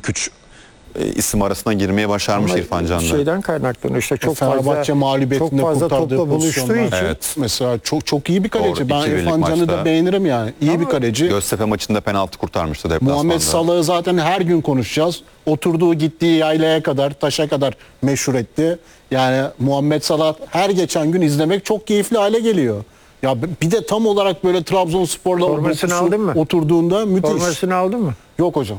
ilk 3 isim arasına girmeye başarmış Ama İrfan Can'da. şeyden kaynaklanıyor işte çok Fenerbahçe fazla mağlubiyetinde çok fazla kurtardığı topla buluştuğu pozisyonlar. için. Evet. Mesela çok iyi bir kaleci. Doğru, Ben 2-1'lik İrfan Can'ı da maçta. beğenirim yani. İyi bir kaleci. Göztepe maçında penaltı kurtarmıştı deplasmanda. Muhammed Salah'ı zaten her gün konuşacağız. Oturduğu gittiği yaylaya kadar, taşa kadar meşhur etti. Yani Muhammed Salah her geçen gün izlemek çok keyifli hale geliyor. Ya bir de tam olarak böyle Trabzonspor'la Formasını dokusu aldın mı? oturduğunda müthiş. Formasını aldın mı? Yok hocam.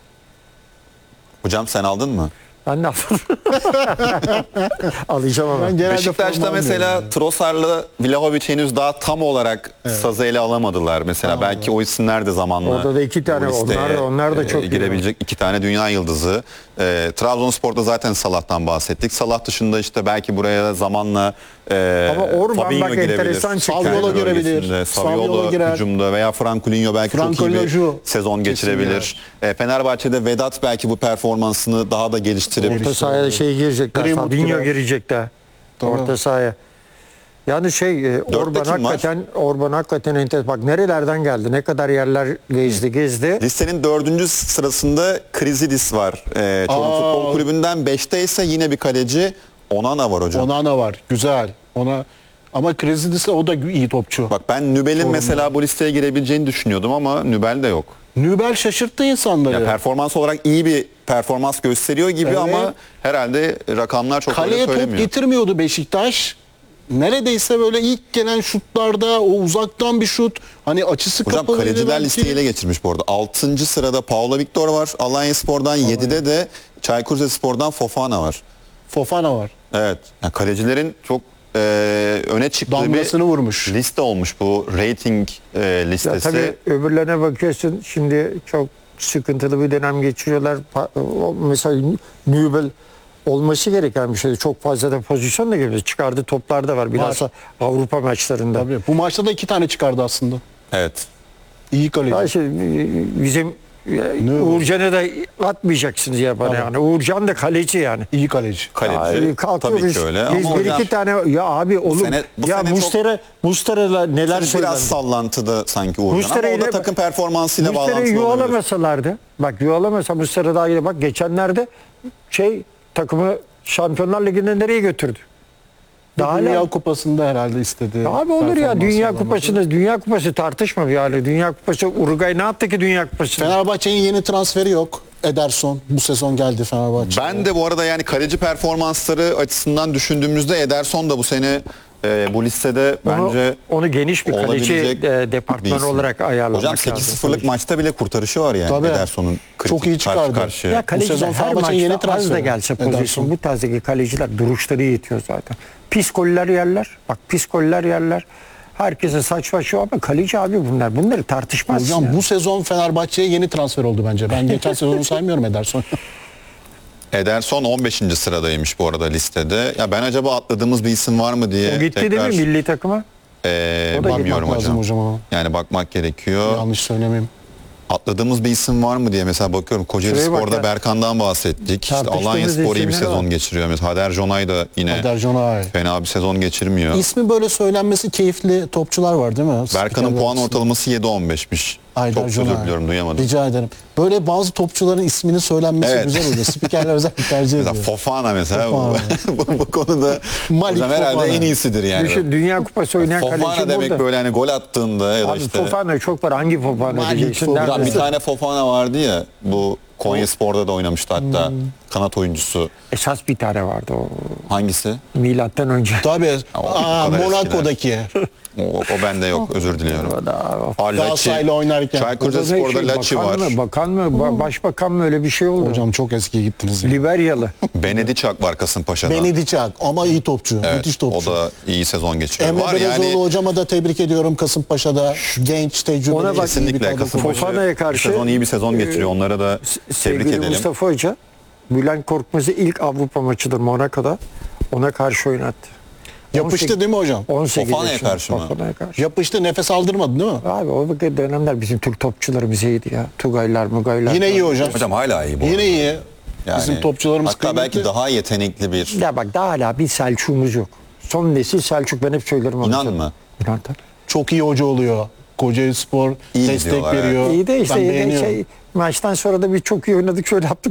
Hocam sen aldın mı? Ben de aldım. Alacağım ama. Ben genelde Beşiktaş'ta forma mesela almıyorum. Trossard'la Vlahovic henüz daha tam olarak sazı ele alamadılar. Mesela belki o isimler de zamanla Orada da iki tane, bu listeye, onlar da çok iyi. girebilecek iki tane dünya yıldızı. Trabzonspor'da zaten Salah'tan bahsettik. Salah dışında işte belki buraya zamanla Ama Orban Fabinho bak girebilir. enteresan çıktı. Saviola Kendi girebilir. bölgesinde. Saviola Saviola girer. hücumda veya Francolinho belki çok iyi Francolinho bir sezon geçirebilir. Fenerbahçe'de Vedat belki bu performansını daha da geliştirebilir. Orta sahaya şey girecekler. Greenwood Fabinho girer. girecekler. Tabii. Orta sahaya. Yani Orban kim var? hakikaten enteresan. Bak nerelerden geldi. Ne kadar yerler gezdi. Listenin 4. sırasında Krizidis var. Çorum Futbol Kulübü'nden 5'te ise yine bir kaleci Onana var hocam. Onana var. Güzel. Ama Krezidis o da iyi topçu. Bak ben Nübel'in mesela bu listeye girebileceğini düşünüyordum ama Nübel de yok. Nübel şaşırttı insanları. Ya performans olarak iyi bir performans gösteriyor gibi Evet. ama herhalde rakamlar çok öyle Kaleye top söylemiyor. getirmiyordu Beşiktaş. Neredeyse böyle ilk gelen şutlarda o uzaktan bir şut, hani açısı Hocam kapalı. kaleciler listeyi ele geçirmiş bu arada. 6. sırada Paulo Victor var. Alanyaspor'dan 7'de de Çaykur Rizespor'dan Fofana var. Fofana var. Evet. Yani kalecilerin çok öne çıktığı Damgasını bir vurmuş. liste olmuş bu rating Ya listesi. tabii öbürlerine bakıyorsun. Şimdi çok sıkıntılı bir dönem geçiriyorlar. Mesela Nübel olması gereken bir şey. Çok fazla da pozisyon da geliyor. Çıkardığı toplar da var. Bilhassa Avrupa maçlarında. Tabii. Bu maçta da 2 tane çıkardı aslında. Evet. İyi kaleci. Ya işte bizim Uğurcan'ı da atmayacaksınız ya bana yani. Uğurcan da kaleci yani. İyi kaleci. Kaleci Ya, kalkıyoruz. tabii ki öyle. Biz Ama bir hocam, iki tane ya abi olur. bu Ya sene çok- Mustera'la neler biraz söylendi. sallantıda sanki Uğurcan Mustera ama o da ile- takım performansıyla Mustera'yı bağlantılı olabilir. yuvalamasalardı. Bak yuvalamasa Mustera daha iyi. Bak geçenlerde takımı Şampiyonlar Ligi'nde nereye götürdü? Daha Dünya hala Kupası'nda herhalde istedi. abi olur ya performans Dünya sağlaması. Kupası'nda Dünya Kupası tartışma yani. Dünya Kupası Uruguay ne yaptı ki Dünya Kupası'nda? Fenerbahçe'nin yeni transferi yok. Ederson bu sezon geldi Fenerbahçe. Ben de bu arada yani kaleci performansları açısından düşündüğümüzde Ederson da bu sene bu listede bence Onu geniş bir kaleci olabilecek bir departmanı isim. olarak ayarlamak Hocam lazım. 8-0'lık maçta bile kurtarışı var yani Tabii. Ederson'un. Çok iyi çıkardı. Karşıya. Ya kaleciler sezon her Fenerbahçe'nin yeni maçta az da transferi. gelse pozisyon. Ederson. Bu tarzdaki kaleciler duruşları yetiyor zaten. Pis goller yerler. Bak pis goller yerler. Herkese saç başı ama kaleci abi bunlar. Bunları tartışmaz. Hocam ya. bu sezon Fenerbahçe'ye yeni transfer oldu bence. Ben geçen sezonu saymıyorum Ederson. Ederson 15. sıradaymış bu arada listede. Ya ben acaba atladığımız bir isim var mı diye O gitti değil mi milli takıma? O da bilmiyorum bakmak lazım hocam. hocam ama. Yani bakmak gerekiyor. Yanlış söylemeyeyim. Atladığımız bir isim var mı diye mesela bakıyorum. Kocaeli Şuraya bak Spor'da ya. Berkan'dan bahsettik. İşte Tartıştığımız Alanyaspor iyi bir isimler sezon var. geçiriyor. Mesela Hader Jonay da yine Hader Jonay. fena bir sezon geçirmiyor. İsmi böyle söylenmesi keyifli topçular var değil mi? Berkan'ın Spikerler puan arasında. ortalaması 7.15'miş. Hader Çok özür Jonay. diliyorum duyamadım. Rica ederim. Böyle bazı topçuların isminin söylenmesi Evet. güzel oluyor. Spikerler özellikle tercih Mesela ediyor. Fofana mesela Fofana. bu konuda Malik hocam herhalde Fofana. en iyisidir yani. Düşün, Dünya Kupası oynayan kaleci Fofana demek burada. böyle hani gol attığında ya da Abi işte. Fofana çok var. Hangi Fofana Malik diyeceksin? Fofana. Hocam bir Neredeyse. tane Fofana vardı ya bu Konyaspor'da da oynamıştı hatta kanat oyuncusu. Esas bir tane vardı o. Hangisi? Milattan önce. Tabii. o kadar Monaco'daki. O bende yok özür diliyorum. Laçi, Galatasaray'la oynarken. Çaykur Rizespor'da Laçi var. Bakan mı? Başbakan mı öyle bir şey oldu? Hocam çok eski gittiniz. Ya. Liberyalı. Benediçak var Kasımpaşa'da. Benediçak ama iyi topçu. Evet, Müthiş topçu. o da iyi sezon geçiriyor. Emre Var Belezoğlu yani hocama da tebrik ediyorum Kasımpaşa'da. Genç, tecrübeli. Ona bak, iyi bir kesinlikle kadro Kasımpaşa Fofana'ya karşı, sezon iyi bir sezon geçiriyor. Onlara da tebrik Sevgili edelim. Mustafa Hoca, Bülent Korkmaz'ı ilk Avrupa maçıdır Monaco'da. Ona karşı oynattı. Yapıştı değil mi hocam? 18 Fofana'ya yaşında. karşı mı? Fofana'ya karşı. Yapıştı, nefes aldırmadı değil mi? Abi o dönemler bizim Türk topçularımız iyiydi ya. Tugaylar, Mugaylar. Yine iyi hocam. Hocam hala iyi bu Yine arada. iyi. Yani, Bizim topçularımız hatta belki kıymetli. daha yetenekli bir Ya bak daha hala bir Selçuk'umuz yok. Son nesil Selçuk, ben hep söylerim onu. İnan mı? İnan tabii. Çok iyi hoca oluyor. Kocaeli Spor İyi destek gidiyorlar, evet. veriyor. İyi de işte Ben iyi de beğeniyorum. maçtan sonra da bir çok iyi oynadık şöyle yaptık.